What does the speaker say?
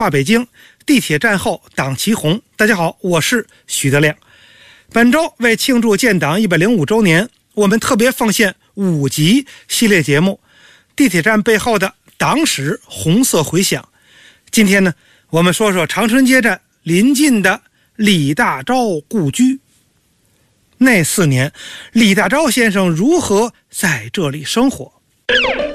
画北京，地铁站后党旗红。大家好，我是许德亮。本周为庆祝建党105周年，我们特别奉献5集系列节目《地铁站背后的党史红色回响》。今天呢，我们说说长春街站临近的李大钊故居。那4年，李大钊先生如何在这里生活？